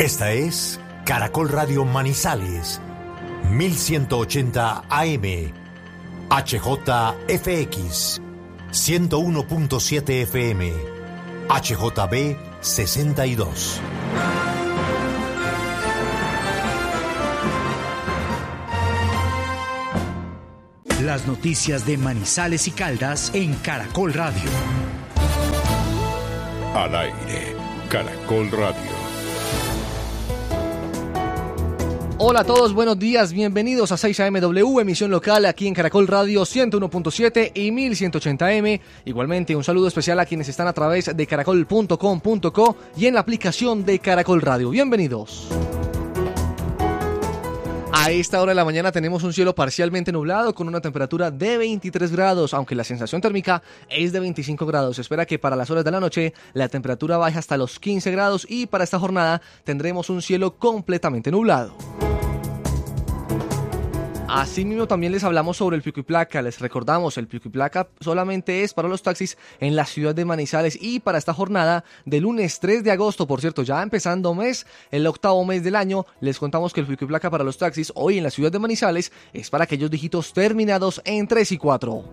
Esta es Caracol Radio Manizales, 1180 AM, HJFX, 101.7 FM, HJB 62. Las noticias de Manizales y Caldas en Caracol Radio. Al aire, Caracol Radio. Hola a todos, buenos días, bienvenidos a 6 AMW, emisión local aquí en Caracol Radio 101.7 y 1180M. Igualmente un saludo especial a quienes están a través de caracol.com.co y en la aplicación de Caracol Radio. Bienvenidos. A esta hora de la mañana tenemos un cielo parcialmente nublado con una temperatura de 23 grados, aunque la sensación térmica es de 25 grados. Se espera que para las horas de la noche la temperatura baje hasta los 15 grados y para esta jornada tendremos un cielo completamente nublado. Asimismo también les hablamos sobre el pico y placa. Les recordamos, el pico y placa solamente es para los taxis en la ciudad de Manizales y para esta jornada de lunes 3 de agosto, por cierto, ya empezando mes, el octavo mes del año, les contamos que el pico y placa para los taxis hoy en la ciudad de Manizales es para aquellos dígitos terminados en 3 y 4.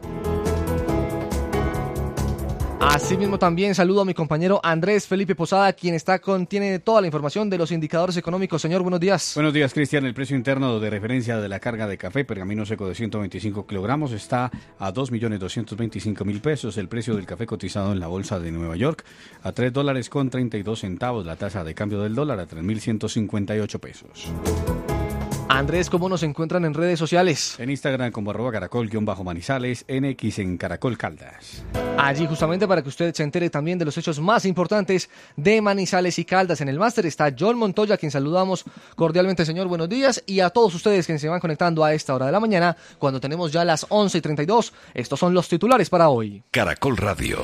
Asimismo también saludo a mi compañero Andrés Felipe Posada, quien tiene toda la información de los indicadores económicos. Señor, buenos días. Buenos días, Cristian. El precio interno de referencia de la carga de café pergamino seco de 125 kilogramos está a 2.225.000 pesos. El precio del café cotizado en la bolsa de Nueva York a $3.32. La tasa de cambio del dólar a 3.158 pesos. Andrés, ¿cómo nos encuentran en redes sociales? En Instagram como @caracol_manizales, en X en Caracol Caldas. Allí justamente para que usted se entere también de los hechos más importantes de Manizales y Caldas. En el máster está John Montoya, a quien saludamos cordialmente, señor, buenos días. Y a todos ustedes que se van conectando a esta hora de la mañana, cuando tenemos ya las 11:32. Estos son los titulares para hoy. Caracol Radio.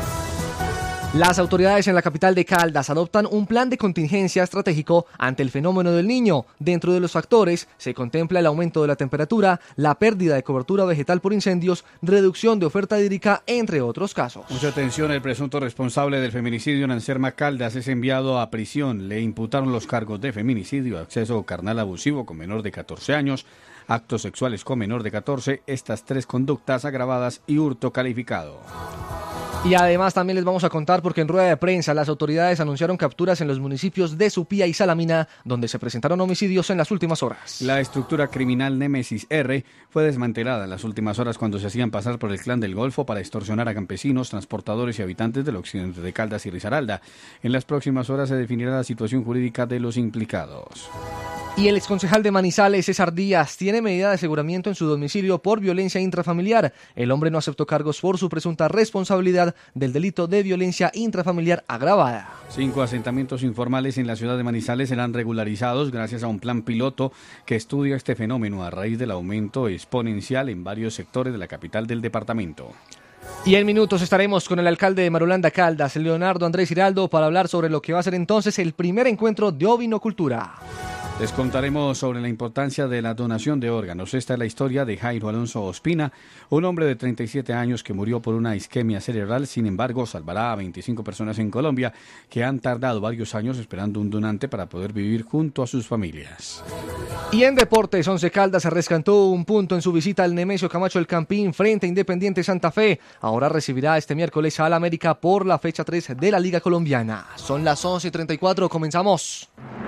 Las autoridades en la capital de Caldas adoptan un plan de contingencia estratégico ante el fenómeno del Niño. Dentro de los factores se contempla el aumento de la temperatura, la pérdida de cobertura vegetal por incendios, reducción de oferta hídrica, entre otros casos. Mucha atención, el presunto responsable del feminicidio en Anserma Caldas es enviado a prisión. Le imputaron los cargos de feminicidio, acceso carnal abusivo con menor de 14 años, actos sexuales con menor de 14, estas 3 conductas agravadas y hurto calificado. Y además también les vamos a contar porque en rueda de prensa las autoridades anunciaron capturas en los municipios de Supía y Salamina, donde se presentaron homicidios en las últimas horas. La estructura criminal Némesis R fue desmantelada en las últimas horas cuando se hacían pasar por el Clan del Golfo para extorsionar a campesinos, transportadores y habitantes del occidente de Caldas y Risaralda. En las próximas horas se definirá la situación jurídica de los implicados. Y el exconcejal de Manizales, César Díaz, tiene medida de aseguramiento en su domicilio por violencia intrafamiliar. El hombre no aceptó cargos por su presunta responsabilidad del delito de violencia intrafamiliar agravada. 5 asentamientos informales en la ciudad de Manizales serán regularizados gracias a un plan piloto que estudia este fenómeno a raíz del aumento exponencial en varios sectores de la capital del departamento. Y en minutos estaremos con el alcalde de Marulanda Caldas, Leonardo Andrés Giraldo, para hablar sobre lo que va a ser entonces el primer encuentro de ovinocultura. Les contaremos sobre la importancia de la donación de órganos. Esta es la historia de Jairo Alonso Ospina, un hombre de 37 años que murió por una isquemia cerebral. Sin embargo, salvará a 25 personas en Colombia que han tardado varios años esperando un donante para poder vivir junto a sus familias. Y en deportes, Once Caldas se rescató un punto en su visita al Nemesio Camacho El Campín frente a Independiente Santa Fe. Ahora recibirá este miércoles al América por la fecha 3 de la Liga Colombiana. Son las 11:34, comenzamos.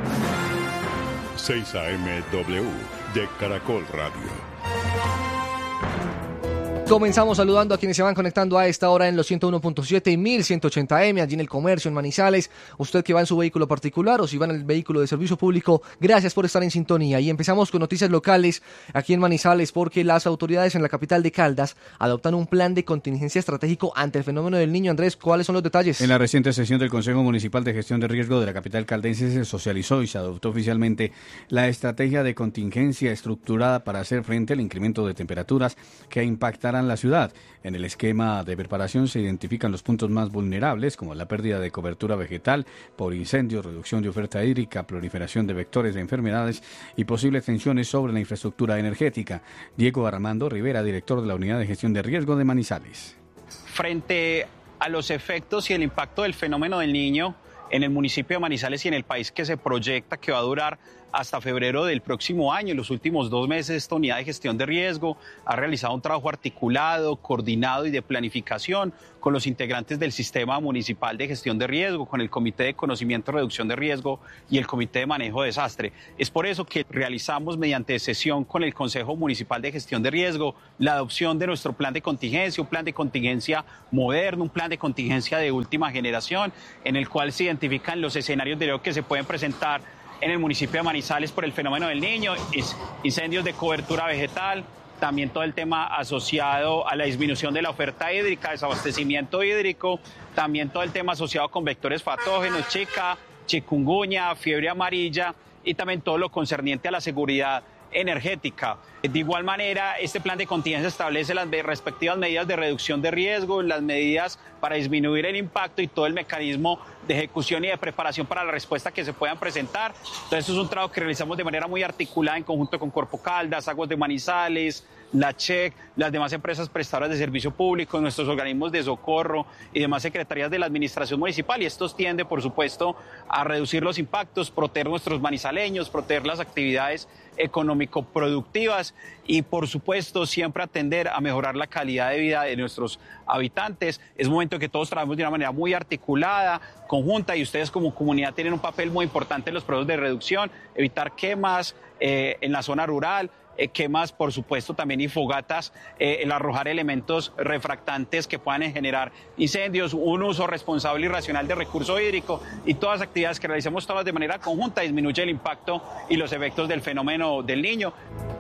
6 AMW de Caracol Radio. Comenzamos saludando a quienes se van conectando a esta hora en los 101.7 y 1180M, allí en el comercio, en Manizales. Usted que va en su vehículo particular o si va en el vehículo de servicio público, gracias por estar en sintonía. Y empezamos con noticias locales aquí en Manizales porque las autoridades en la capital de Caldas adoptan un plan de contingencia estratégico ante el fenómeno del Niño. Andrés, ¿cuáles son los detalles? En la reciente sesión del Consejo Municipal de Gestión de Riesgo de la capital caldense se socializó y se adoptó oficialmente la estrategia de contingencia estructurada para hacer frente al incremento de temperaturas que impactarán la ciudad. En el esquema de preparación se identifican los puntos más vulnerables, como la pérdida de cobertura vegetal por incendios, reducción de oferta hídrica, proliferación de vectores de enfermedades y posibles tensiones sobre la infraestructura energética. Diego Armando Rivera, director de la Unidad de Gestión de Riesgo de Manizales. Frente a los efectos y el impacto del fenómeno del Niño, en el municipio de Manizales y en el país, que se proyecta que va a durar hasta febrero del próximo año. En los últimos 2 meses, esta unidad de gestión de riesgo ha realizado un trabajo articulado, coordinado y de planificación con los integrantes del Sistema Municipal de Gestión de Riesgo, con el Comité de Conocimiento y Reducción de Riesgo y el Comité de Manejo de Desastre. Es por eso que realizamos, mediante sesión con el Consejo Municipal de Gestión de Riesgo, la adopción de nuestro plan de contingencia, un plan de contingencia moderno, un plan de contingencia de última generación, en el cual se identifican los escenarios de riesgo que se pueden presentar en el municipio de Manizales por el fenómeno del Niño, incendios de cobertura vegetal, también todo el tema asociado a la disminución de la oferta hídrica, desabastecimiento hídrico, también todo el tema asociado con vectores patógenos, chikungunya, fiebre amarilla y también todo lo concerniente a la seguridad energética. De igual manera, este plan de contingencia establece las respectivas medidas de reducción de riesgo, las medidas para disminuir el impacto y todo el mecanismo de ejecución y de preparación para la respuesta que se puedan presentar. Entonces, esto es un trabajo que realizamos de manera muy articulada en conjunto con Corpo Caldas, Aguas de Manizales, la CHEC, las demás empresas prestadoras de servicio público, nuestros organismos de socorro y demás secretarías de la administración municipal. Y esto tiende, por supuesto, a reducir los impactos, proteger nuestros manizaleños, proteger las actividades económico-productivas y, por supuesto, siempre atender a mejorar la calidad de vida de nuestros habitantes. Es momento que todos trabajemos de una manera muy articulada, conjunta, y ustedes como comunidad tienen un papel muy importante en los procesos de reducción, evitar quemas en la zona rural, quemas, por supuesto, también y fogatas, el arrojar elementos refractantes que puedan generar incendios, un uso responsable y racional de recurso hídrico, y todas las actividades que realicemos todas de manera conjunta disminuye el impacto y los efectos del fenómeno del Niño.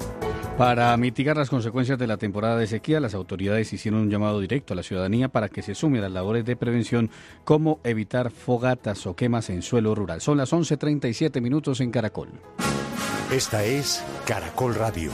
Para mitigar las consecuencias de la temporada de sequía, las autoridades hicieron un llamado directo a la ciudadanía para que se sume a las labores de prevención, como evitar fogatas o quemas en suelo rural. Son las 11:37 en Caracol. Esta es Caracol Radio.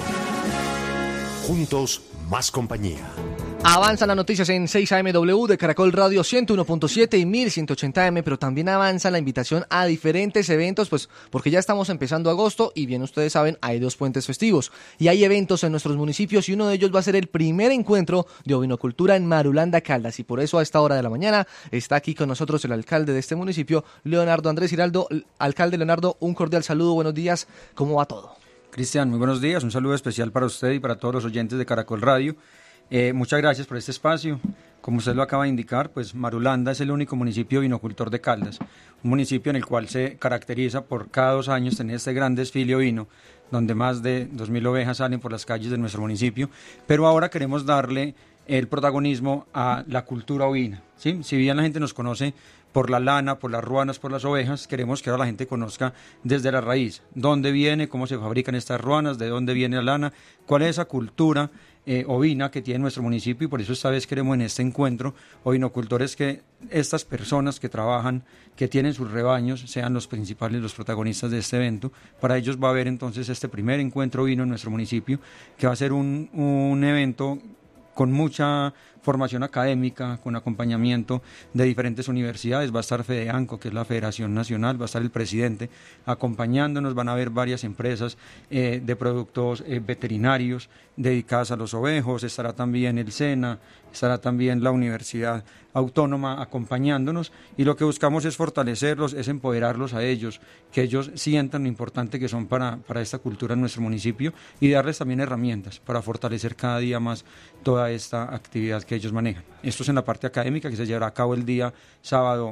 Juntos, más compañía. Avanzan las noticias en 6 AMW de Caracol Radio 101.7 y 1180M, pero también avanza la invitación a diferentes eventos, pues porque ya estamos empezando agosto y bien ustedes saben, hay 2 puentes festivos y hay eventos en nuestros municipios y uno de ellos va a ser el primer encuentro de ovinocultura en Marulanda, Caldas, y por eso a esta hora de la mañana está aquí con nosotros el alcalde de este municipio, Leonardo Andrés Giraldo. Alcalde Leonardo, un cordial saludo, buenos días, ¿cómo va todo? Cristian, muy buenos días, un saludo especial para usted y para todos los oyentes de Caracol Radio. Muchas gracias por este espacio. Como usted lo acaba de indicar, pues Marulanda es el único municipio vinocultor de Caldas, un municipio en el cual se caracteriza por cada 2 años tener este gran desfile ovino, donde más de 2.000 ovejas salen por las calles de nuestro municipio, pero ahora queremos darle el protagonismo a la cultura ovina, ¿sí? Si bien la gente nos conoce por la lana, por las ruanas, por las ovejas, queremos que ahora la gente conozca desde la raíz, dónde viene, cómo se fabrican estas ruanas, de dónde viene la lana, cuál es esa cultura ovina que tiene nuestro municipio, y por eso esta vez queremos en este encuentro ovinocultores que estas personas que trabajan, que tienen sus rebaños, sean los principales, los protagonistas de este evento. Para ellos va a haber entonces este primer encuentro ovino en nuestro municipio, que va a ser un evento con mucha formación académica, con acompañamiento de diferentes universidades. Va a estar FEDEANCO, que es la Federación Nacional, va a estar el presidente acompañándonos, van a haber varias empresas de productos veterinarios dedicadas a los ovejos, estará también el SENA, estará también la Universidad Autónoma acompañándonos, y lo que buscamos es fortalecerlos, es empoderarlos a ellos, que ellos sientan lo importante que son para esta cultura en nuestro municipio, y darles también herramientas para fortalecer cada día más toda esta actividad que ellos manejan. Esto es en la parte académica, que se llevará a cabo el día sábado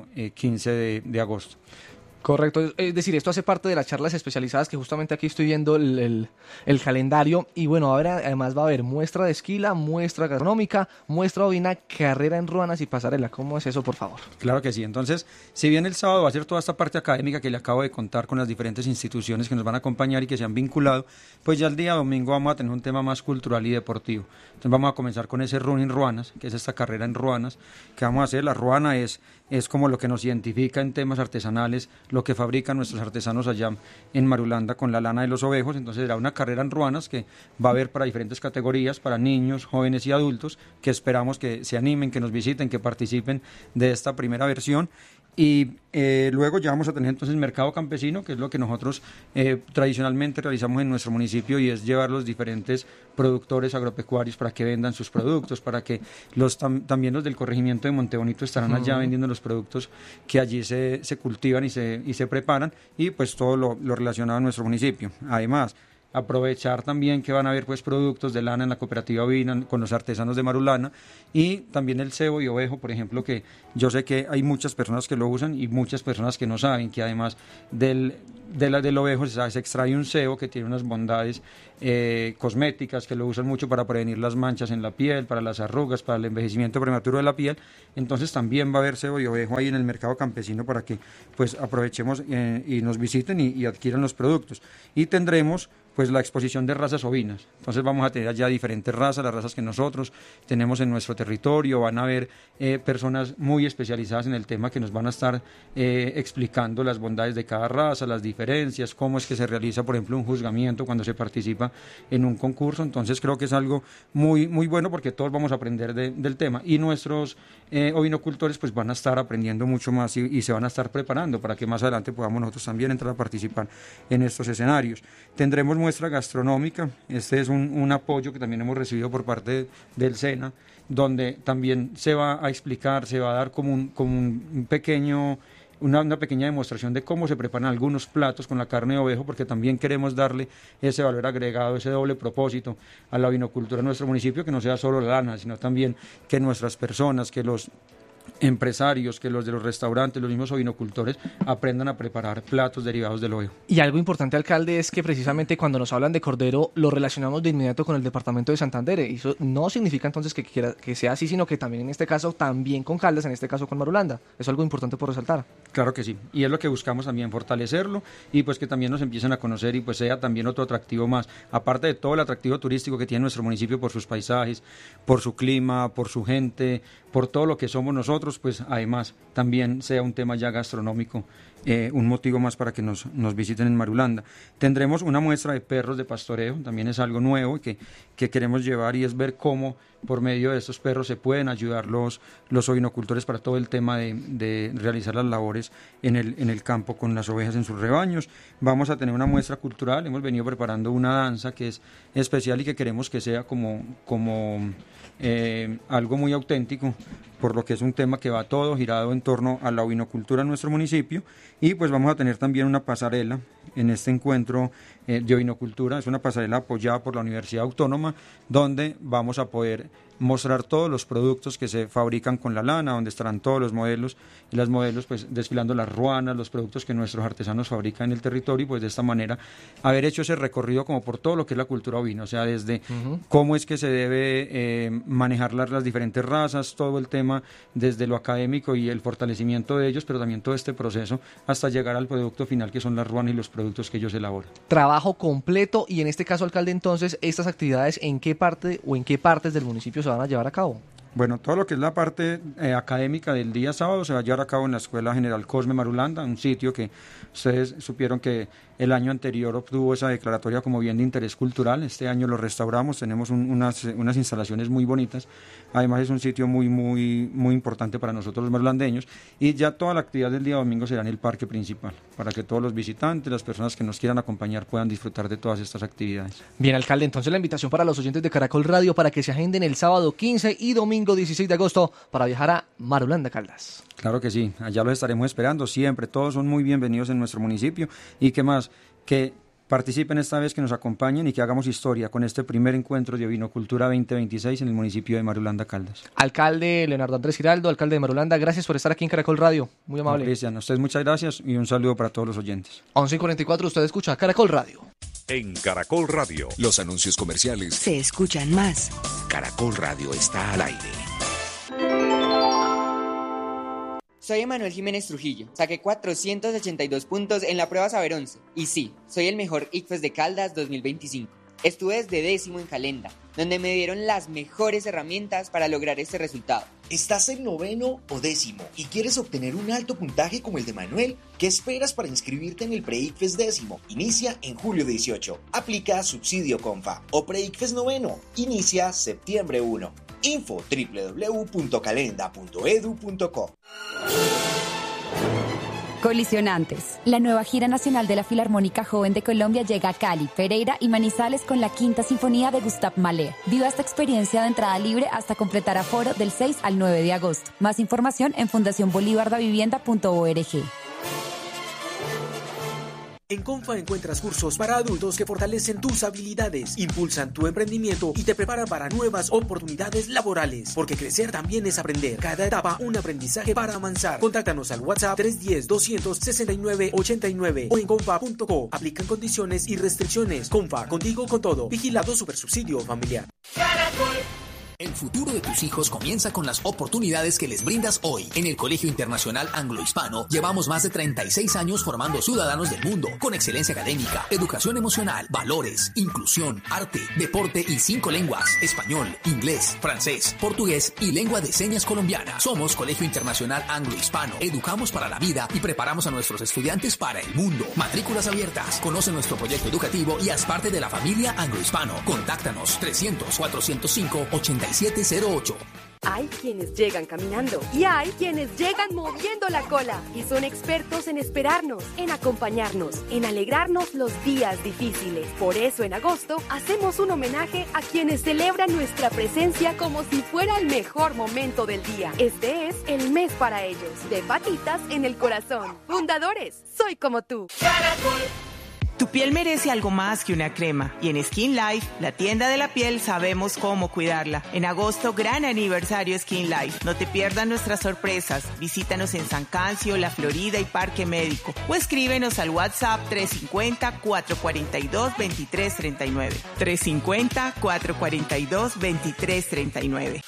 15 de agosto. Correcto, es decir, esto hace parte de las charlas especializadas que justamente aquí estoy viendo el calendario, y bueno, ahora además va a haber muestra de esquila, muestra gastronómica, muestra ovina, carrera en ruanas y pasarela. ¿Cómo es eso, por favor? Claro que sí. Entonces, si bien el sábado va a ser toda esta parte académica que le acabo de contar con las diferentes instituciones que nos van a acompañar y que se han vinculado, pues ya el día domingo vamos a tener un tema más cultural y deportivo. Entonces vamos a comenzar con ese Running Ruanas, que es esta carrera en ruanas que vamos a hacer. La ruana es como lo que nos identifica en temas artesanales, lo que fabrican nuestros artesanos allá en Marulanda con la lana de los ovejos. Entonces será una carrera en ruanas que va a haber para diferentes categorías, para niños, jóvenes y adultos, que esperamos que se animen, que nos visiten, que participen de esta primera versión. Y luego ya vamos a tener entonces mercado campesino, que es lo que nosotros tradicionalmente realizamos en nuestro municipio, y es llevar los diferentes productores agropecuarios para que vendan sus productos, para que también los del corregimiento de Montebonito estarán allá vendiendo los productos que allí se cultivan y se preparan, y pues todo lo relacionado a nuestro municipio. Además, aprovechar también que van a haber pues productos de lana en la cooperativa ovina con los artesanos de Marulana, y también el cebo y ovejo, por ejemplo, que yo sé que hay muchas personas que lo usan y muchas personas que no saben que además del ovejo se extrae un cebo que tiene unas bondades cosméticas, que lo usan mucho para prevenir las manchas en la piel, para las arrugas, para el envejecimiento prematuro de la piel. Entonces también va a haber cebo y ovejo ahí en el mercado campesino para que pues aprovechemos y nos visiten y adquieran los productos. Y tendremos pues la exposición de razas ovinas. Entonces vamos a tener allá diferentes razas, las razas que nosotros tenemos en nuestro territorio. Van a haber personas muy especializadas en el tema que nos van a estar explicando las bondades de cada raza, las diferencias, cómo es que se realiza, por ejemplo, un juzgamiento cuando se participa en un concurso. Entonces creo que es algo muy, muy bueno, porque todos vamos a aprender del tema, y nuestros ovinocultores pues van a estar aprendiendo mucho más y se van a estar preparando para que más adelante podamos nosotros también entrar a participar en estos escenarios. Tendremos muestra gastronómica. Este es un apoyo que también hemos recibido por parte del SENA, donde también se va a explicar, se va a dar como un pequeño... Una pequeña demostración de cómo se preparan algunos platos con la carne de ovejo, porque también queremos darle ese valor agregado, ese doble propósito a la vinocultura en nuestro municipio, que no sea solo la lana, sino también que nuestras personas, que los empresarios, que los de los restaurantes, los mismos ovinocultores aprendan a preparar platos derivados del ovejo. Y algo importante, alcalde, es que precisamente cuando nos hablan de cordero lo relacionamos de inmediato con el departamento de Santander, y eso no significa entonces que sea así, sino que también en este caso, también con Caldas, en este caso con Marulanda. Eso es algo importante por resaltar. Claro que sí, y es lo que buscamos también, fortalecerlo, y pues que también nos empiecen a conocer y pues sea también otro atractivo más, aparte de todo el atractivo turístico que tiene nuestro municipio por sus paisajes, por su clima, por su gente, por todo lo que somos nosotros, pues además también sea un tema ya gastronómico, un motivo más para que nos visiten en Marulanda. Tendremos una muestra de perros de pastoreo, también es algo nuevo que queremos llevar, y es ver cómo por medio de estos perros se pueden ayudar los ovinocultores para todo el tema de realizar las labores en el campo con las ovejas en sus rebaños. Vamos a tener una muestra cultural, hemos venido preparando una danza que es especial y que queremos que sea como algo muy auténtico, por lo que es un tema que va todo girado en torno a la ovinocultura en nuestro municipio. Y pues vamos a tener también una pasarela en este encuentro de ovinocultura. Es una pasarela apoyada por la Universidad Autónoma, donde vamos a poder mostrar todos los productos que se fabrican con la lana, donde estarán todos los modelos y las modelos pues desfilando las ruanas, los productos que nuestros artesanos fabrican en el territorio, y pues de esta manera haber hecho ese recorrido como por todo lo que es la cultura ovina, o sea, desde cómo es que se debe manejar las diferentes razas, todo el tema desde lo académico y el fortalecimiento de ellos, pero también todo este proceso hasta llegar al producto final, que son las ruanas y los productos que ellos elaboran. Trabajo completo, y en este caso, alcalde, entonces, estas actividades, ¿en qué parte o en qué partes del municipio se van a llevar a cabo? Bueno, todo lo que es la parte académica del día sábado se va a llevar a cabo en la Escuela General Cosme Marulanda, un sitio que ustedes supieron que el año anterior obtuvo esa declaratoria como bien de interés cultural. Este año lo restauramos, tenemos unas instalaciones muy bonitas. Además es un sitio muy, muy, muy importante para nosotros los marulandeños, y ya toda la actividad del día domingo será en el parque principal, para que todos los visitantes, las personas que nos quieran acompañar, puedan disfrutar de todas estas actividades. Bien, alcalde, entonces la invitación para los oyentes de Caracol Radio para que se agenden el sábado 15 y domingo 16 de agosto para viajar a Marulanda, Caldas. Claro que sí, allá los estaremos esperando siempre, todos son muy bienvenidos en nuestro municipio, y qué más, que participen esta vez, que nos acompañen y que hagamos historia con este primer encuentro de Ovinocultura 2026 en el municipio de Marulanda, Caldas. Alcalde Leonardo Andrés Giraldo, alcalde de Marulanda, gracias por estar aquí en Caracol Radio, muy amable. Cristian, a ustedes muchas gracias y un saludo para todos los oyentes. 11:44, usted escucha Caracol Radio. En Caracol Radio. Los anuncios comerciales se escuchan más. Caracol Radio está al aire. Soy Emanuel Jiménez Trujillo, saqué 482 puntos en la prueba Saber 11, y sí, soy el mejor ICFES de Caldas 2025. Estuve desde 10º en Calenda, donde me dieron las mejores herramientas para lograr este resultado. ¿Estás en 9º o 10º y quieres obtener un alto puntaje como el de Manuel? ¿Qué esperas para inscribirte en el Pre-ICFES 10º? Inicia en julio 18. Aplica subsidio Confa. O Pre-ICFES 9º. Inicia septiembre 1. Info www.calenda.edu.co. Colisionantes. La nueva gira nacional de la Filarmónica Joven de Colombia llega a Cali, Pereira y Manizales con la Quinta Sinfonía de Gustav Mahler. Viva esta experiencia de entrada libre hasta completar aforo del 6 al 9 de agosto. Más información en fundacionbolivardavivienda.org. En Confa encuentras cursos para adultos que fortalecen tus habilidades, impulsan tu emprendimiento y te preparan para nuevas oportunidades laborales. Porque crecer también es aprender. Cada etapa un aprendizaje para avanzar. Contáctanos al WhatsApp 310-269-89 o en confa.co. Aplican condiciones y restricciones. Confa, contigo con todo. Vigilado Supersubsidio Familiar. El futuro de tus hijos comienza con las oportunidades que les brindas hoy. En el Colegio Internacional Anglo-Hispano llevamos más de 36 años formando ciudadanos del mundo, con excelencia académica, educación emocional, valores, inclusión, arte, deporte y 5 lenguas: español, inglés, francés, portugués y lengua de señas colombiana. Somos Colegio Internacional Anglo-Hispano. Educamos para la vida y preparamos a nuestros estudiantes para el mundo. Matrículas abiertas. Conoce nuestro proyecto educativo y haz parte de la familia Anglo-Hispano. Contáctanos 300-405-8708. Hay quienes llegan caminando y hay quienes llegan moviendo la cola, que son expertos en esperarnos, en acompañarnos, en alegrarnos los días difíciles. Por eso en agosto hacemos un homenaje a quienes celebran nuestra presencia como si fuera el mejor momento del día. Este es el mes para ellos, de patitas en el corazón. Fundadores, soy como tú. ¡Caracol! Tu piel merece algo más que una crema y en Skin Life, la tienda de la piel, sabemos cómo cuidarla. En agosto, gran aniversario Skin Life. No te pierdas nuestras sorpresas. Visítanos en San Cancio, La Florida y Parque Médico o escríbenos al WhatsApp 350-442-2339. 350-442-2339.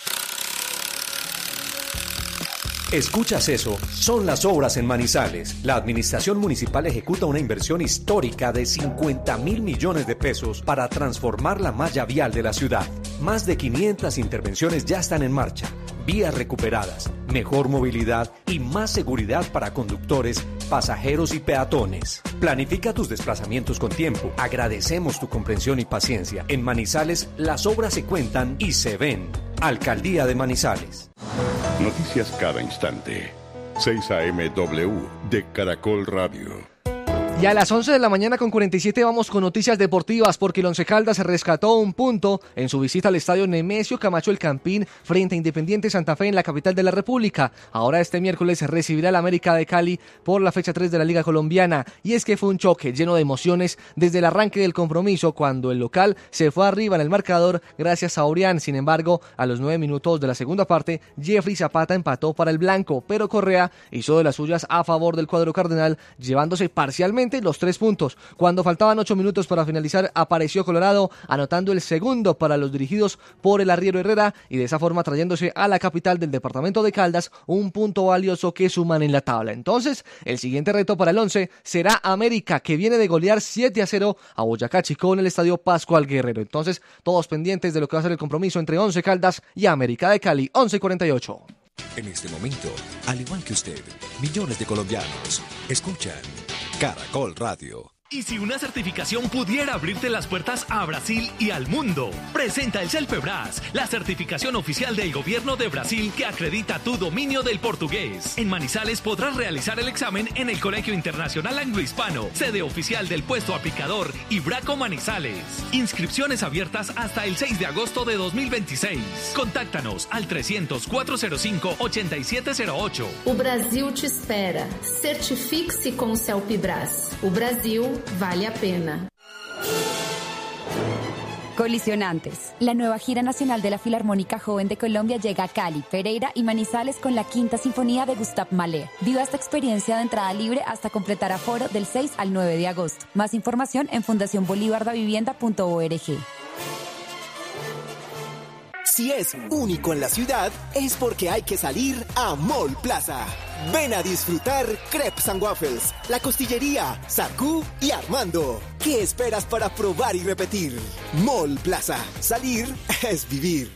¿Escuchas eso? Son las obras en Manizales. La administración municipal ejecuta una inversión histórica de 50.000 millones de pesos para transformar la malla vial de la ciudad. Más de 500 intervenciones ya están en marcha. Vías recuperadas, mejor movilidad y más seguridad para conductores, pasajeros y peatones. Planifica tus desplazamientos con tiempo. Agradecemos tu comprensión y paciencia. En Manizales, las obras se cuentan y se ven. Alcaldía de Manizales. Noticias cada instante. 6 AM W de Caracol Radio. Y a las 11 de la mañana con 47 vamos con noticias deportivas porque el Once Caldas rescató un punto en su visita al estadio Nemesio Camacho El Campín frente a Independiente Santa Fe en la capital de la República. Ahora este miércoles recibirá al América de Cali por la fecha 3 de la Liga Colombiana. Y es que fue un choque lleno de emociones desde el arranque del compromiso cuando el local se fue arriba en el marcador gracias a Orián. Sin embargo, a los 9 minutos de la segunda parte, Jeffrey Zapata empató para el blanco, pero Correa hizo de las suyas a favor del cuadro cardenal, llevándose parcialmente los 3 puntos. Cuando faltaban 8 minutos para finalizar, apareció Colorado anotando el segundo para los dirigidos por el arriero Herrera y de esa forma trayéndose a la capital del departamento de Caldas un punto valioso que suman en la tabla. Entonces, el siguiente reto para el 11 será América, que viene de golear 7-0 a Boyacá Chicó en el estadio Pascual Guerrero. Entonces, todos pendientes de lo que va a ser el compromiso entre Once Caldas y América de Cali. 11:48. En este momento, al igual que usted, millones de colombianos escuchan Caracol Radio. ¿Y si una certificación pudiera abrirte las puertas a Brasil y al mundo? Presenta el CELPEBRAS, la certificación oficial del gobierno de Brasil que acredita tu dominio del portugués. En Manizales podrás realizar el examen en el Colegio Internacional Anglo-Hispano, sede oficial del puesto aplicador Ibraco Manizales. Inscripciones abiertas hasta el 6 de agosto de 2026. Contáctanos al 300-405-8708. O Brasil te espera. Certifique-se com o CELPEBRAS. O Brasil vale a pena. Colisionantes. La nueva gira nacional de la Filarmónica Joven de Colombia llega a Cali, Pereira y Manizales con la Quinta Sinfonía de Gustav Mahler. Viva esta experiencia de entrada libre hasta completar aforo del 6 al 9 de agosto. Más información en fundacionbolivardavivienda.org. Si es único en la ciudad, es porque hay que salir a Mall Plaza. Ven a disfrutar Crepes and Waffles, La Costillería, Sarcú y Armando. ¿Qué esperas para probar y repetir? Mall Plaza. Salir es vivir.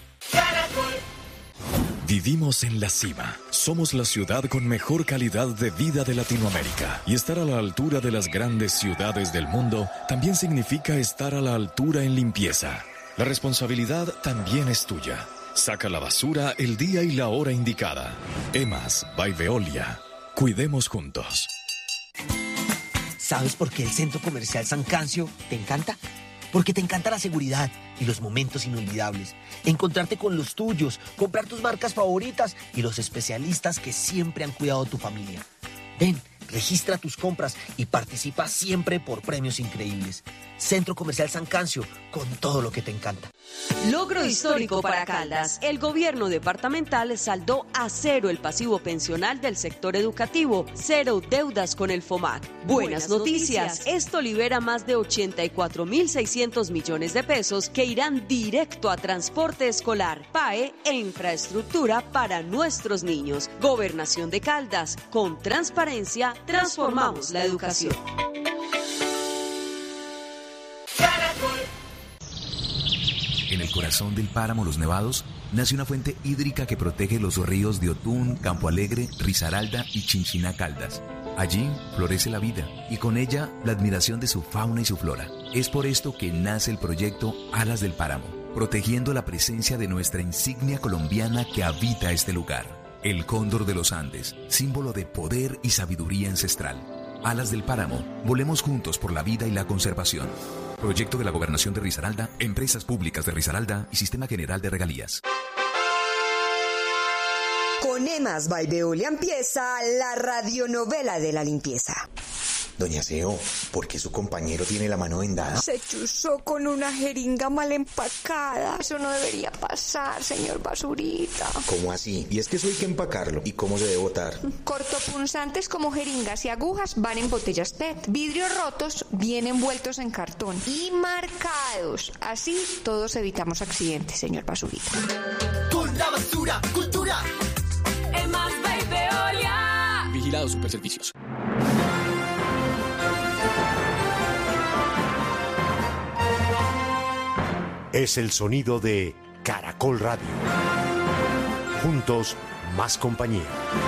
Vivimos en la cima. Somos la ciudad con mejor calidad de vida de Latinoamérica. Y estar a la altura de las grandes ciudades del mundo también significa estar a la altura en limpieza. La responsabilidad también es tuya. Saca la basura el día y la hora indicada. EMAS by Veolia. Cuidemos juntos. ¿Sabes por qué el Centro Comercial San Cancio te encanta? Porque te encanta la seguridad y los momentos inolvidables. Encontrarte con los tuyos, comprar tus marcas favoritas y los especialistas que siempre han cuidado tu familia. Ven, registra tus compras y participa siempre por premios increíbles. Centro Comercial San Cancio, con todo lo que te encanta. Logro histórico para Caldas. El gobierno departamental saldó a cero el pasivo pensional del sector educativo, cero deudas con el FOMAC. Buenas noticias. Esto libera más de 84.600 millones de pesos que irán directo a transporte escolar, PAE e infraestructura para nuestros niños. Gobernación de Caldas. Con transparencia, transformamos la educación. En el corazón del páramo Los Nevados nace una fuente hídrica que protege los ríos de Otún, Campo Alegre, Risaralda y Chinchiná Caldas. Allí florece la vida y con ella la admiración de su fauna y su flora. Es por esto que nace el proyecto Alas del Páramo, protegiendo la presencia de nuestra insignia colombiana que habita este lugar. El cóndor de los Andes, símbolo de poder y sabiduría ancestral. Alas del Páramo, volemos juntos por la vida y la conservación. Proyecto de la Gobernación de Risaralda, Empresas Públicas de Risaralda y Sistema General de Regalías. Con Emas by Veolia empieza la radionovela de la limpieza. Doña Seo, ¿por qué su compañero tiene la mano vendada? Se chuzó con una jeringa mal empacada. Eso no debería pasar, señor Basurita. ¿Cómo así? Y es que eso hay que empacarlo. ¿Y cómo se debe botar? Cortopunzantes como jeringas y agujas van en botellas PET. Vidrios rotos vienen envueltos en cartón y marcados. Así todos evitamos accidentes, señor Basurita. ¡Con la basura! ¡Cultura! Emas by Veolia. Vigilado Superservicios. Es el sonido de Caracol Radio. Juntos, más compañía.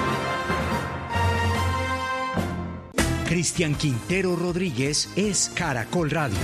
Cristian Quintero Rodríguez es Caracol Radio.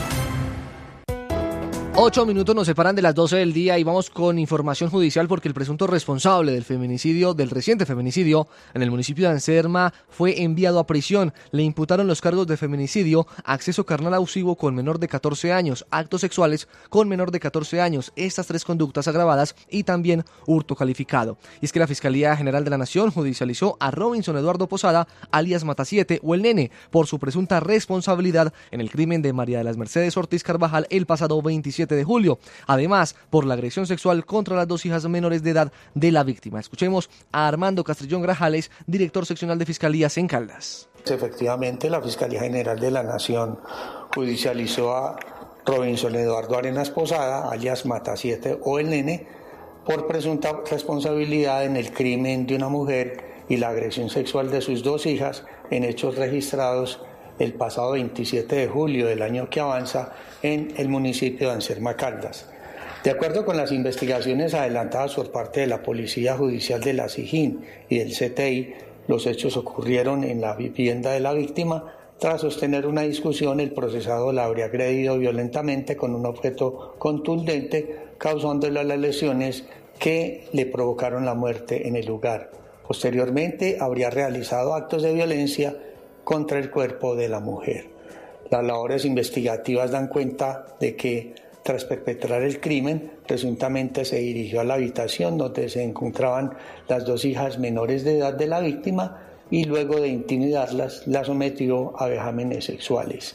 8 minutos nos separan de las 12 del día y vamos con información judicial porque el presunto responsable del reciente feminicidio en el municipio de Anserma fue enviado a prisión. Le imputaron los cargos de feminicidio, acceso carnal abusivo con menor de 14 años, actos sexuales con menor de 14 años, estas 3 conductas agravadas y también hurto calificado. Y es que la Fiscalía General de la Nación judicializó a Robinson Eduardo Posada, alias Mata7 o el Nene, por su presunta responsabilidad en el crimen de María de las Mercedes Ortiz Carvajal el pasado 27 de julio. Además, por la agresión sexual contra las 2 hijas menores de edad de la víctima. Escuchemos a Armando Castrillón Grajales, director seccional de Fiscalías en Caldas. Efectivamente, la Fiscalía General de la Nación judicializó a Robinson Eduardo Arenas Posada, alias Mata7 o el Nene, por presunta responsabilidad en el crimen de una mujer y la agresión sexual de sus 2 hijas en hechos registrados el pasado 27 de julio del año que avanza en el municipio de Anserma Caldas. De acuerdo con las investigaciones adelantadas por parte de la Policía Judicial de la SIJIN y del CTI, los hechos ocurrieron en la vivienda de la víctima. Tras sostener una discusión, el procesado la habría agredido violentamente con un objeto contundente, causándole las lesiones que le provocaron la muerte en el lugar. Posteriormente, habría realizado actos de violencia contra el cuerpo de la mujer. Las labores investigativas dan cuenta de que tras perpetrar el crimen, presuntamente se dirigió a la habitación donde se encontraban las 2 hijas menores de edad de la víctima y luego de intimidarlas, las sometió a vejámenes sexuales.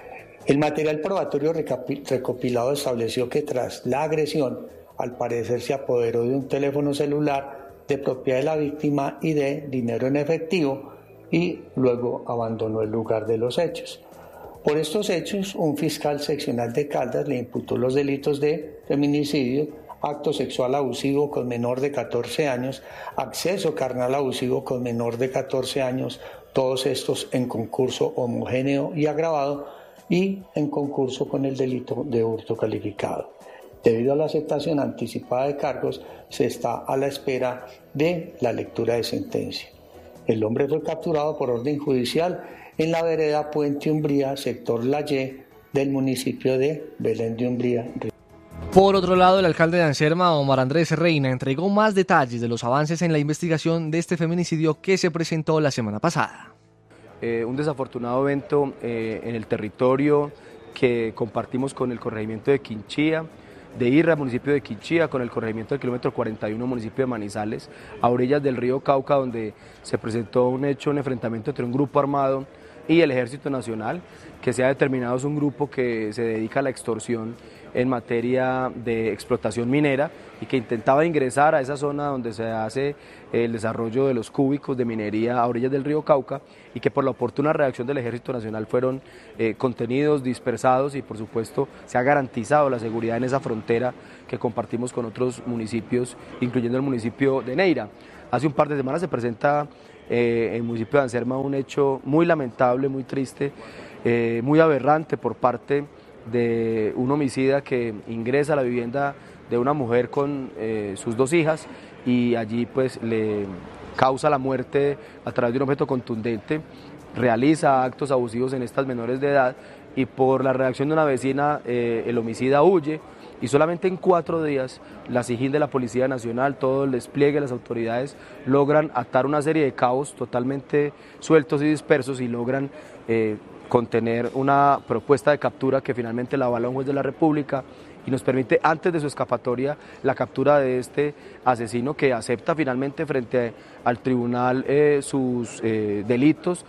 El material probatorio recopilado estableció que tras la agresión, al parecer se apoderó de un teléfono celular de propiedad de la víctima y de dinero en efectivo, y luego abandonó el lugar de los hechos. Por estos hechos, un fiscal seccional de Caldas le imputó los delitos de feminicidio, acto sexual abusivo con menor de 14 años, acceso carnal abusivo con menor de 14 años, todos estos en concurso homogéneo y agravado, y en concurso con el delito de hurto calificado. Debido a la aceptación anticipada de cargos, se está a la espera de la lectura de sentencia. El hombre fue capturado por orden judicial en la vereda Puente Umbría, sector La Y, del municipio de Belén de Umbría. Por otro lado, el alcalde de Anserma, Omar Andrés Reina, entregó más detalles de los avances en la investigación de este feminicidio que se presentó la semana pasada. un desafortunado evento en el territorio que compartimos con el corregimiento de Quinchía, de Irra, municipio de Quinchía, con el corregimiento del kilómetro 41, municipio de Manizales, a orillas del río Cauca, donde se presentó un enfrentamiento entre un grupo armado y el Ejército Nacional, que se ha determinado es un grupo que se dedica a la extorsión en materia de explotación minera y que intentaba ingresar a esa zona donde se hace el desarrollo de los cúbicos de minería a orillas del río Cauca y que por la oportuna reacción del Ejército Nacional fueron contenidos, dispersados y por supuesto se ha garantizado la seguridad en esa frontera que compartimos con otros municipios, incluyendo el municipio de Neira. Hace un par de semanas se presenta en el municipio de Anserma un hecho muy lamentable, muy triste, muy aberrante por parte de un homicida que ingresa a la vivienda de una mujer con sus 2 hijas y allí pues le causa la muerte a través de un objeto contundente, realiza actos abusivos en estas menores de edad y por la reacción de una vecina el homicida huye y solamente en 4 días la SIJIN de la Policía Nacional, todo el despliegue de las autoridades logran atar una serie de cabos totalmente sueltos y dispersos y logran contener una propuesta de captura que finalmente la avala un juez de la República y nos permite antes de su escapatoria la captura de este asesino que acepta finalmente frente al tribunal sus delitos,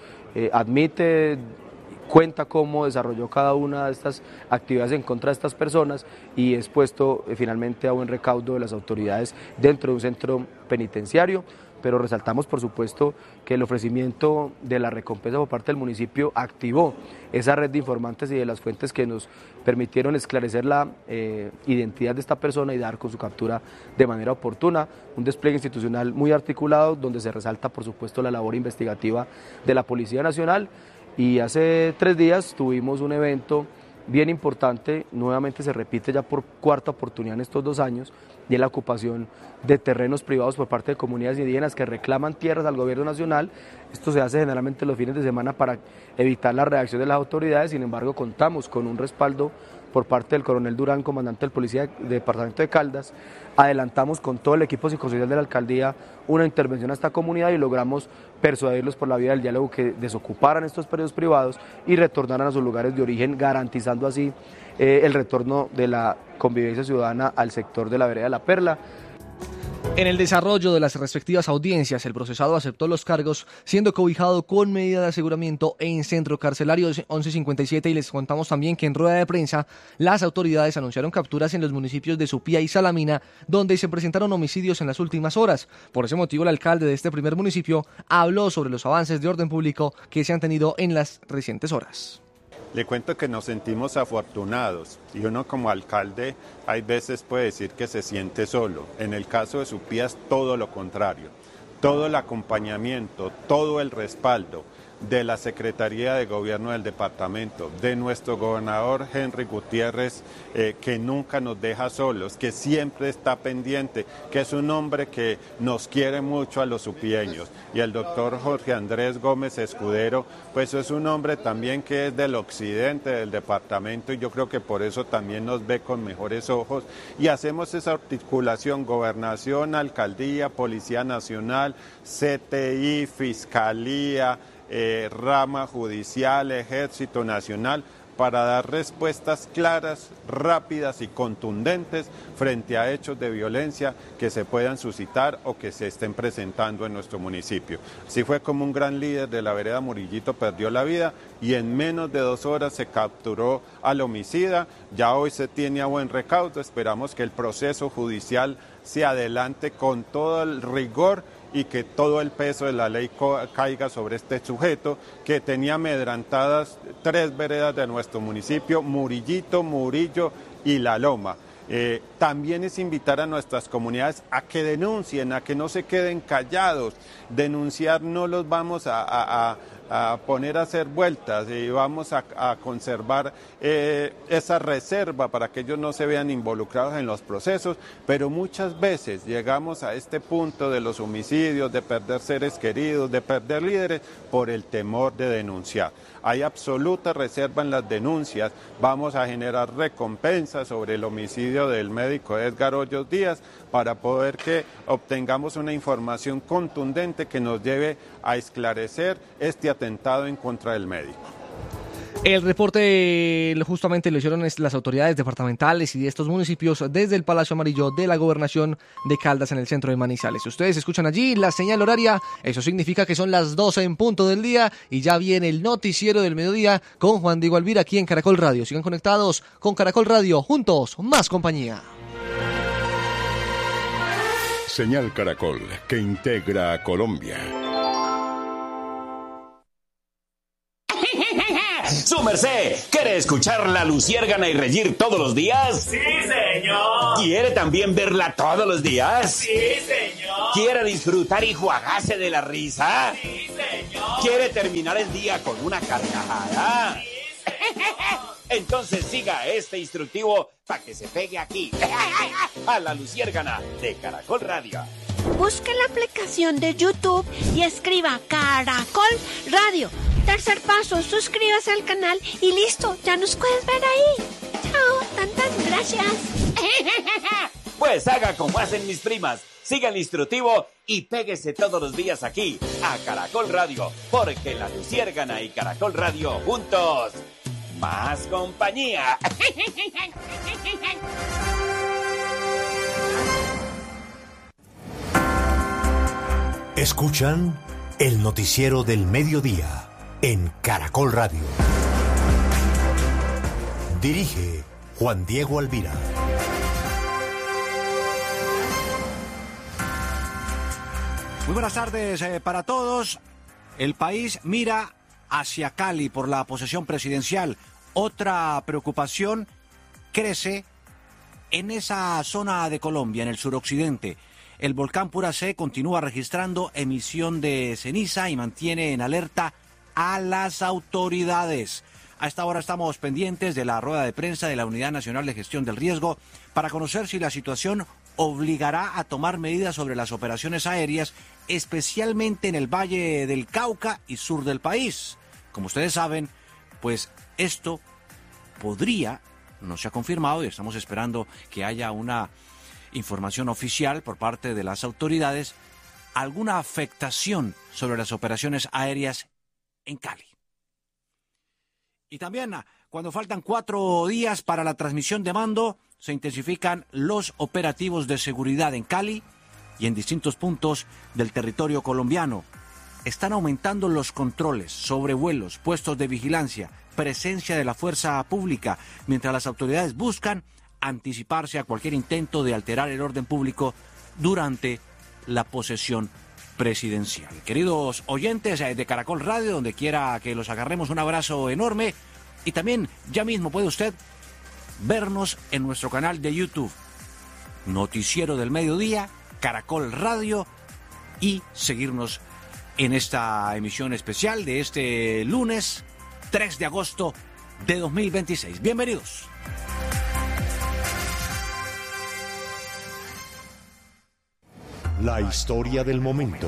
admite, cuenta cómo desarrolló cada una de estas actividades en contra de estas personas y es puesto finalmente a buen recaudo de las autoridades dentro de un centro penitenciario. Pero resaltamos por supuesto que el ofrecimiento de la recompensa por parte del municipio activó esa red de informantes y de las fuentes que nos permitieron esclarecer la identidad de esta persona y dar con su captura de manera oportuna, un despliegue institucional muy articulado donde se resalta por supuesto la labor investigativa de la Policía Nacional y hace 3 días tuvimos un evento bien importante, nuevamente se repite ya por 4ª oportunidad en estos 2 años, y es la ocupación de terrenos privados por parte de comunidades indígenas que reclaman tierras al gobierno nacional. Esto se hace generalmente los fines de semana para evitar la reacción de las autoridades, sin embargo contamos con un respaldo por parte del coronel Durán, comandante del Policía del Departamento de Caldas. Adelantamos con todo el equipo psicosocial de la alcaldía una intervención a esta comunidad y logramos persuadirlos por la vía del diálogo que desocuparan estos predios privados y retornaran a sus lugares de origen, garantizando así el retorno de la convivencia ciudadana al sector de la vereda de La Perla. En el desarrollo de las respectivas audiencias, el procesado aceptó los cargos, siendo cobijado con medida de aseguramiento en centro carcelario 1157 y les contamos también que en rueda de prensa las autoridades anunciaron capturas en los municipios de Supía y Salamina, donde se presentaron homicidios en las últimas horas. Por ese motivo, el alcalde de este primer municipio habló sobre los avances de orden público que se han tenido en las recientes horas. Le cuento que nos sentimos afortunados y uno como alcalde hay veces puede decir que se siente solo. En el caso de Supía es todo lo contrario. Todo el acompañamiento, todo el respaldo de la Secretaría de Gobierno del departamento, de nuestro gobernador Henry Gutiérrez, que nunca nos deja solos, que siempre está pendiente, que es un hombre que nos quiere mucho a los supieños. Y el doctor Jorge Andrés Gómez Escudero, pues es un hombre también que es del occidente del departamento y yo creo que por eso también nos ve con mejores ojos y hacemos esa articulación, gobernación, alcaldía, Policía Nacional, CTI, Fiscalía, rama judicial, Ejército Nacional, para dar respuestas claras, rápidas y contundentes frente a hechos de violencia que se puedan suscitar o que se estén presentando en nuestro municipio. Así fue como un gran líder de la vereda Murillito perdió la vida y en menos de 2 horas se capturó al homicida. Ya hoy se tiene a buen recaudo, esperamos que el proceso judicial se adelante con todo el rigor y que todo el peso de la ley caiga sobre este sujeto que tenía amedrantadas 3 veredas de nuestro municipio, Murillito, Murillo y La Loma. También es invitar a nuestras comunidades a que denuncien, a que no se queden callados. Denunciar no los vamos a poner a hacer vueltas y vamos a conservar esa reserva para que ellos no se vean involucrados en los procesos, pero muchas veces llegamos a este punto de los homicidios, de perder seres queridos, de perder líderes por el temor de denunciar. Hay absoluta reserva en las denuncias, vamos a generar recompensas sobre el homicidio del médico Edgar Hoyos Díaz para poder que obtengamos una información contundente que nos lleve a esclarecer este atentado en contra del médico. El reporte justamente lo hicieron las autoridades departamentales y de estos municipios desde el Palacio Amarillo de la Gobernación de Caldas en el centro de Manizales. Si ustedes escuchan allí la señal horaria, eso significa que son las 12 en punto del día y ya viene el noticiero del mediodía con Juan Diego Alvira aquí en Caracol Radio. Sigan conectados con Caracol Radio, juntos, más compañía. Señal Caracol, que integra a Colombia. ¡Su merced! ¿Quiere escuchar la luciérgana y reír todos los días? ¡Sí, señor! ¿Quiere también verla todos los días? ¡Sí, señor! ¿Quiere disfrutar y juagarse de la risa? ¡Sí, señor! ¿Quiere terminar el día con una carcajada? ¡Sí, señor! Entonces siga este instructivo para que se pegue aquí, a la luciérgana de Caracol Radio. Busque la aplicación de YouTube y escriba Caracol Radio. Tercer paso, suscríbase al canal y listo, ya nos puedes ver ahí. Chao, tantas gracias. Pues haga como hacen mis primas, siga el instructivo y péguese todos los días aquí, a Caracol Radio, porque la luciérgana y Caracol Radio juntos, más compañía. Escuchan el noticiero del mediodía en Caracol Radio. Dirige Juan Diego Alvira. Muy buenas tardes para todos. El país mira hacia Cali por la posesión presidencial. Otra preocupación crece en esa zona de Colombia, en el suroccidente. El volcán Puracé continúa registrando emisión de ceniza y mantiene en alerta a las autoridades. A esta hora estamos pendientes de la rueda de prensa de la Unidad Nacional de Gestión del Riesgo para conocer si la situación obligará a tomar medidas sobre las operaciones aéreas, especialmente en el Valle del Cauca y sur del país. Como ustedes saben, pues esto podría, no se ha confirmado y estamos esperando que haya una información oficial por parte de las autoridades, alguna afectación sobre las operaciones aéreas en Cali. Y también, cuando faltan 4 días para la transmisión de mando, se intensifican los operativos de seguridad en Cali y en distintos puntos del territorio colombiano. Están aumentando los controles sobre vuelos, puestos de vigilancia, presencia de la fuerza pública, mientras las autoridades buscan anticiparse a cualquier intento de alterar el orden público durante la posesión presidencial. Queridos oyentes de Caracol Radio, donde quiera que los agarremos, un abrazo enorme y también ya mismo puede usted vernos en nuestro canal de YouTube, Noticiero del Mediodía, Caracol Radio, y seguirnos en esta emisión especial de este lunes 3 de agosto de 2026. Bienvenidos. La historia del momento.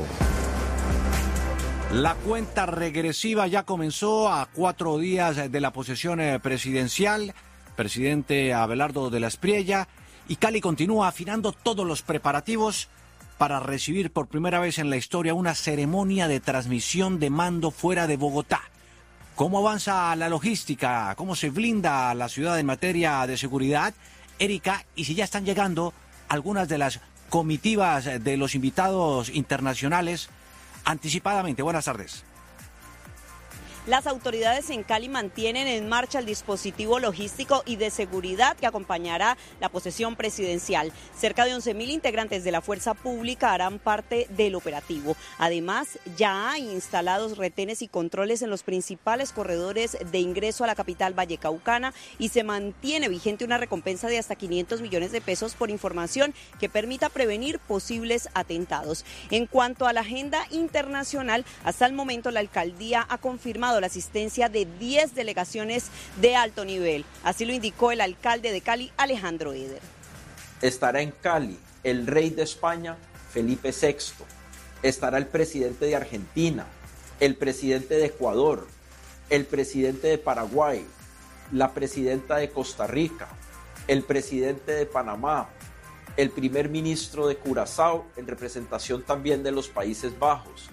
La cuenta regresiva ya comenzó a 4 días de la posesión presidencial. Presidente Abelardo de la Espriella, y Cali continúa afinando todos los preparativos para recibir por primera vez en la historia una ceremonia de transmisión de mando fuera de Bogotá. ¿Cómo avanza la logística? ¿Cómo se blinda la ciudad en materia de seguridad? Erika, y si ya están llegando algunas de las comitivas de los invitados internacionales anticipadamente. Buenas tardes. Las autoridades en Cali mantienen en marcha el dispositivo logístico y de seguridad que acompañará la posesión presidencial. Cerca de 11.000 integrantes de la fuerza pública harán parte del operativo. Además, ya hay instalados retenes y controles en los principales corredores de ingreso a la capital vallecaucana y se mantiene vigente una recompensa de hasta 500 millones de pesos por información que permita prevenir posibles atentados. En cuanto a la agenda internacional, hasta el momento la alcaldía ha confirmado la asistencia de 10 delegaciones de alto nivel. Así lo indicó el alcalde de Cali, Alejandro Eder. Estará en Cali el rey de España, Felipe VI. Estará el presidente de Argentina, el presidente de Ecuador, el presidente de Paraguay, la presidenta de Costa Rica, el presidente de Panamá, el primer ministro de Curazao, en representación también de los Países Bajos,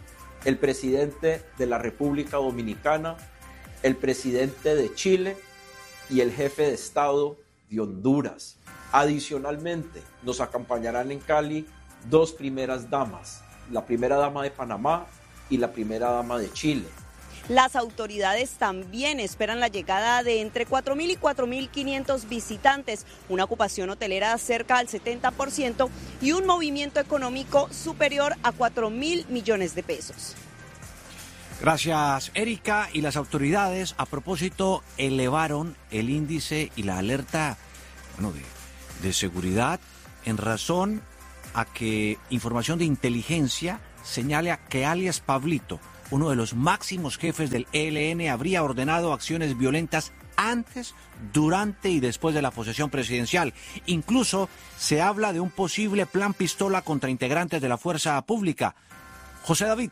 el presidente de la República Dominicana, el presidente de Chile y el jefe de Estado de Honduras. Adicionalmente, nos acompañarán en Cali 2 primeras damas, la primera dama de Panamá y la primera dama de Chile. Las autoridades también esperan la llegada de entre 4.000 y 4.500 visitantes, una ocupación hotelera cerca al 70% y un movimiento económico superior a 4.000 millones de pesos. Gracias, Erika. Y las autoridades, a propósito, elevaron el índice y la alerta de seguridad en razón a que información de inteligencia señala que alias Pablito, uno de los máximos jefes del ELN, habría ordenado acciones violentas antes, durante y después de la posesión presidencial. Incluso se habla de un posible plan pistola contra integrantes de la fuerza pública. José David.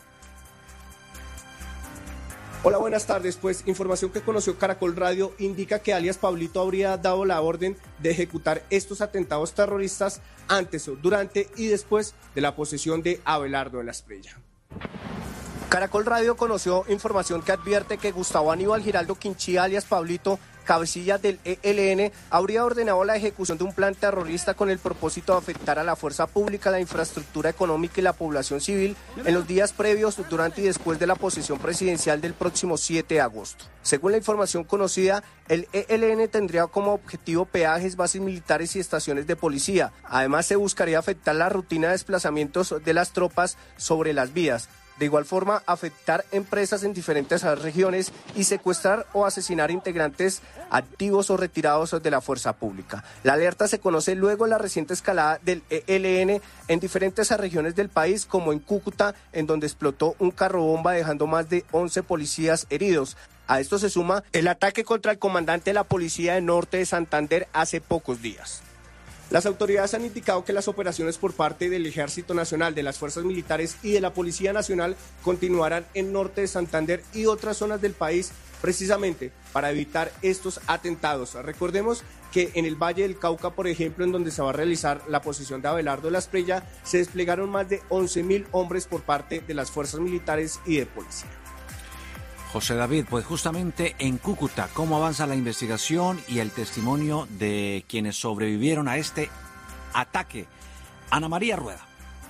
Hola, buenas tardes. Pues información que conoció Caracol Radio indica que alias Pablito habría dado la orden de ejecutar estos atentados terroristas antes, durante y después de la posesión de Abelardo de la Espriella. Caracol Radio conoció información que advierte que Gustavo Aníbal Giraldo Quinchía, alias Pablito, cabecilla del ELN, habría ordenado la ejecución de un plan terrorista con el propósito de afectar a la fuerza pública, la infraestructura económica y la población civil en los días previos, durante y después de la posesión presidencial del próximo 7 de agosto. Según la información conocida, el ELN tendría como objetivo peajes, bases militares y estaciones de policía. Además, se buscaría afectar la rutina de desplazamientos de las tropas sobre las vías. De igual forma, afectar empresas en diferentes regiones y secuestrar o asesinar integrantes activos o retirados de la fuerza pública. La alerta se conoce luego de la reciente escalada del ELN en diferentes regiones del país, como en Cúcuta, en donde explotó un carro bomba dejando más de 11 policías heridos. A esto se suma el ataque contra el comandante de la Policía de Norte de Santander hace pocos días. Las autoridades han indicado que las operaciones por parte del Ejército Nacional, de las Fuerzas Militares y de la Policía Nacional continuarán en Norte de Santander y otras zonas del país, precisamente para evitar estos atentados. Recordemos que en el Valle del Cauca, por ejemplo, en donde se va a realizar la posesión de Abelardo de la Espriella, se desplegaron más de 11.000 hombres por parte de las Fuerzas Militares y de Policía. José David, pues justamente en Cúcuta, ¿cómo avanza la investigación y el testimonio de quienes sobrevivieron a este ataque? Ana María Rueda.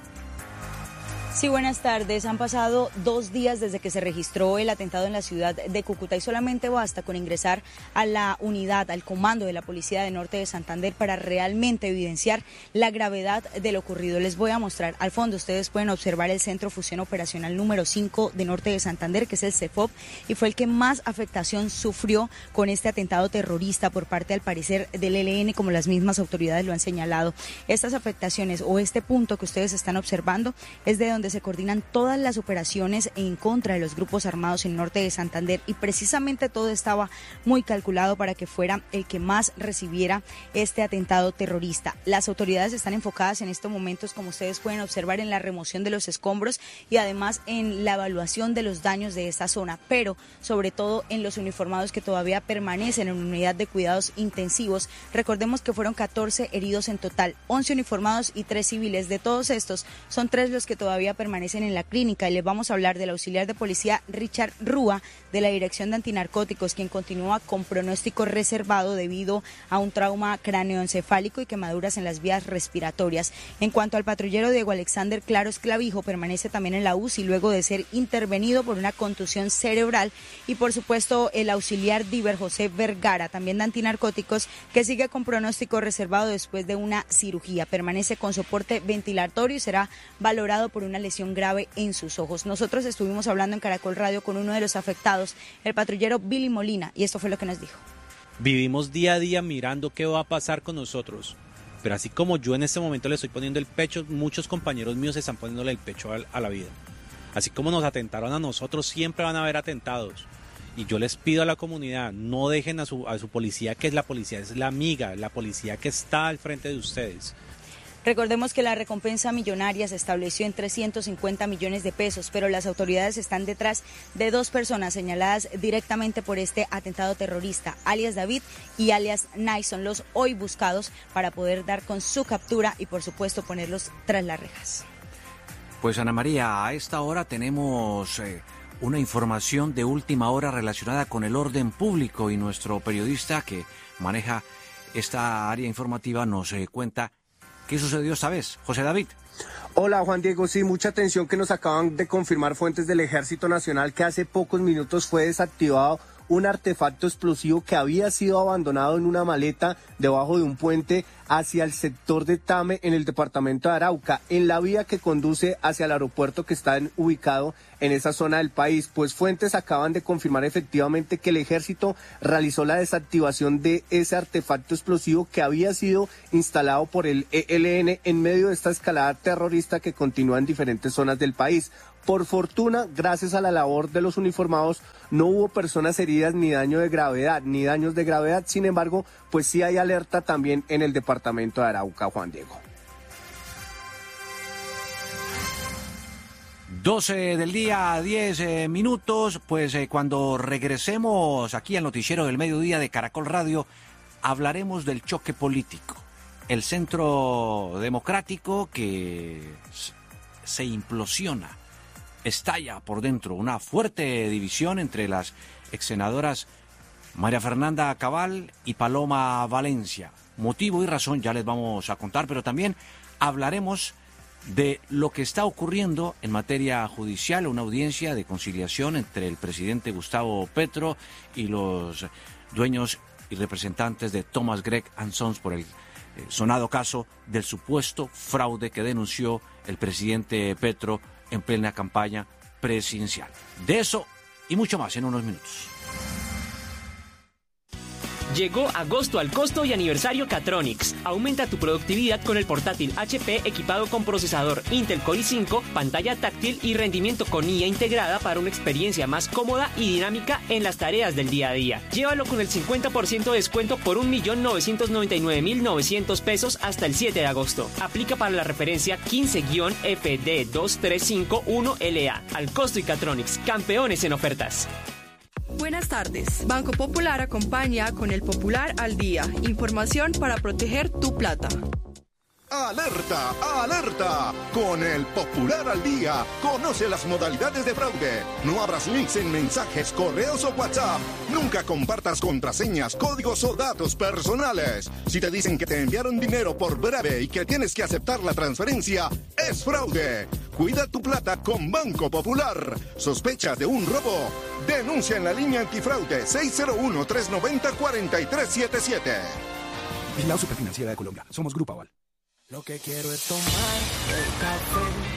Sí, buenas tardes. Han pasado 2 días desde que se registró el atentado en la ciudad de Cúcuta y solamente basta con ingresar a la unidad, al comando de la Policía de Norte de Santander para realmente evidenciar la gravedad de lo ocurrido. Les voy a mostrar al fondo, ustedes pueden observar el Centro Fusión Operacional número 5 de Norte de Santander, que es el CEFOP, y fue el que más afectación sufrió con este atentado terrorista por parte, al parecer, del ELN, como las mismas autoridades lo han señalado. Estas afectaciones o este punto que ustedes están observando es de donde se coordinan todas las operaciones en contra de los grupos armados en Norte de Santander, y precisamente todo estaba muy calculado para que fuera el que más recibiera este atentado terrorista. Las autoridades están enfocadas en estos momentos, como ustedes pueden observar, en la remoción de los escombros y además en la evaluación de los daños de esta zona, pero sobre todo en los uniformados que todavía permanecen en unidad de cuidados intensivos. Recordemos que fueron 14 heridos en total, 11 uniformados y 3 civiles. De todos estos, son 3 los que todavía permanecen en la clínica, y les vamos a hablar del auxiliar de policía Richard Rúa de la Dirección de Antinarcóticos, quien continúa con pronóstico reservado debido a un trauma cráneoencefálico y quemaduras en las vías respiratorias. En cuanto al patrullero Diego Alexander Claros Clavijo, permanece también en la UCI luego de ser intervenido por una contusión cerebral, y por supuesto el auxiliar Diver José Vergara, también de Antinarcóticos, que sigue con pronóstico reservado después de una cirugía. Permanece con soporte ventilatorio y será valorado por una lesión grave en sus ojos. Nosotros estuvimos hablando en Caracol Radio con uno de los afectados, el patrullero Billy Molina, y esto fue lo que nos dijo. Vivimos día a día mirando qué va a pasar con nosotros, pero así como yo en este momento le estoy poniendo el pecho, muchos compañeros míos están poniéndole el pecho a la vida. Así como nos atentaron a nosotros, siempre van a haber atentados. Y yo les pido a la comunidad, no dejen a su policía, que es la policía, es la amiga, la policía que está al frente de ustedes. Recordemos que la recompensa millonaria se estableció en 350 millones de pesos, pero las autoridades están detrás de 2 personas señaladas directamente por este atentado terrorista, alias David y alias Naison, los hoy buscados para poder dar con su captura y por supuesto ponerlos tras las rejas. Pues Ana María, a esta hora tenemos una información de última hora relacionada con el orden público y nuestro periodista que maneja esta área informativa nos cuenta qué sucedió esta vez. José David. Hola Juan Diego, sí, mucha atención que nos acaban de confirmar fuentes del Ejército Nacional que hace pocos minutos fue desactivado un artefacto explosivo que había sido abandonado en una maleta debajo de un puente hacia el sector de Tame en el departamento de Arauca, en la vía que conduce hacia el aeropuerto que está ubicado en esa zona del país. Pues fuentes acaban de confirmar efectivamente que el ejército realizó la desactivación de ese artefacto explosivo que había sido instalado por el ELN en medio de esta escalada terrorista que continúa en diferentes zonas del país. Por fortuna, gracias a la labor de los uniformados, no hubo personas heridas ni daños de gravedad. Sin embargo, pues sí hay alerta también en el departamento de Arauca, Juan Diego. 12 del día, 10 minutos, pues cuando regresemos aquí al noticiero del mediodía de Caracol Radio, hablaremos del choque político. El centro democrático que se implosiona. Estalla por dentro una fuerte división entre las exsenadoras María Fernanda Cabal y Paloma Valencia. Motivo y razón ya les vamos a contar, pero también hablaremos de lo que está ocurriendo en materia judicial, una audiencia de conciliación entre el presidente Gustavo Petro y los dueños y representantes de Thomas Gregg & Sons por el sonado caso del supuesto fraude que denunció el presidente Petro en plena campaña presidencial. De eso y mucho más en unos minutos. Llegó agosto al costo y aniversario Catronics. Aumenta tu productividad con el portátil HP equipado con procesador Intel Core i5, pantalla táctil y rendimiento con IA integrada para una experiencia más cómoda y dinámica en las tareas del día a día. Llévalo con el 50% de descuento por 1.999.900 pesos hasta el 7 de agosto. Aplica para la referencia 15-FD2351LA. Al costo y Catronics, campeones en ofertas. Buenas tardes. Banco Popular acompaña con el Popular al Día. Información para proteger tu plata. ¡Alerta! ¡Alerta! Con el Popular al Día, conoce las modalidades de fraude. No abras links en mensajes, correos o WhatsApp. Nunca compartas contraseñas, códigos o datos personales. Si te dicen que te enviaron dinero por breve y que tienes que aceptar la transferencia, es fraude. Cuida tu plata con Banco Popular. ¿Sospechas de un robo? Denuncia en la línea antifraude 601-390-4377. Vigilado Superfinanciera de Colombia. Somos Grupo Aval. Lo que quiero es tomar el café.